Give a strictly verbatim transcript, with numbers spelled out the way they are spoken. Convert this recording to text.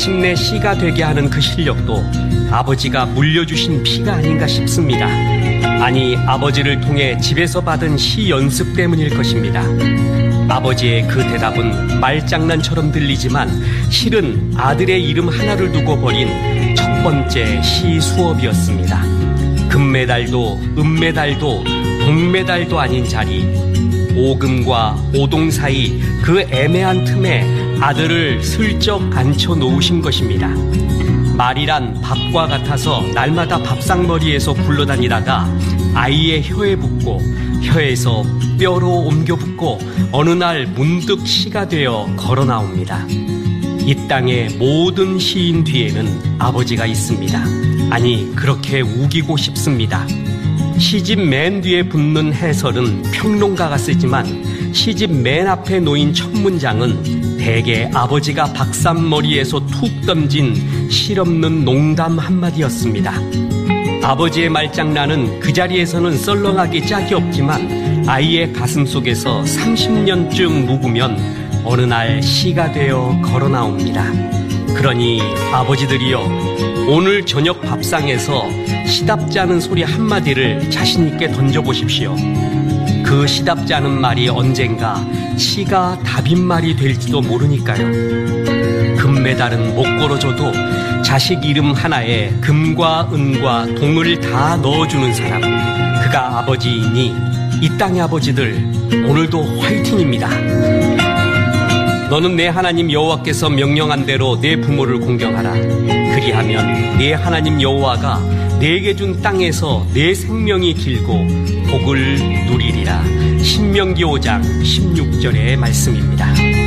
마침내 씨가 되게 하는 그 실력도 아버지가 물려주신 피가 아닌가 싶습니다. 아니, 아버지를 통해 집에서 받은 시 연습 때문일 것입니다. 아버지의 그 대답은 말장난처럼 들리지만 실은 아들의 이름 하나를 두고 벌인 첫 번째 시 수업이었습니다. 금메달도 은메달도 동메달도 아닌 자리, 오금과 오동 사이 그 애매한 틈에 아들을 슬쩍 앉혀 놓으신 것입니다. 말이란 밥과 같아서 날마다 밥상머리에서 굴러다니다가 아이의 혀에 붙고 혀에서 뼈로 옮겨 붙고 어느 날 문득 시가 되어 걸어 나옵니다. 이 땅의 모든 시인 뒤에는 아버지가 있습니다. 아니, 그렇게 우기고 싶습니다. 시집 맨 뒤에 붙는 해설은 평론가가 쓰지만 시집 맨 앞에 놓인 첫 문장은 대개 아버지가 박삼머리에서 툭 던진 실없는 농담 한마디였습니다. 아버지의 말장난은 그 자리에서는 썰렁하기 짝이 없지만 아이의 가슴 속에서 삼십 년쯤 묵으면 어느 날 시가 되어 걸어 나옵니다. 그러니 아버지들이여, 오늘 저녁 밥상에서 시답지 않은 소리 한마디를 자신있게 던져보십시오. 그 시답지 않은 말이 언젠가 시가 답인 말이 될지도 모르니까요. 금메달은 못 걸어줘도 자식 이름 하나에 금과 은과 동을 다 넣어주는 사람, 그가 아버지이니 이 땅의 아버지들, 오늘도 화이팅입니다. 너는 내 하나님 여호와께서 명령한 대로 내 부모를 공경하라. 그리하면 내 하나님 여호와가 내게 준 땅에서 내 생명이 길고 복을 누리리라. 신명기 오 장 십육 절의 말씀입니다.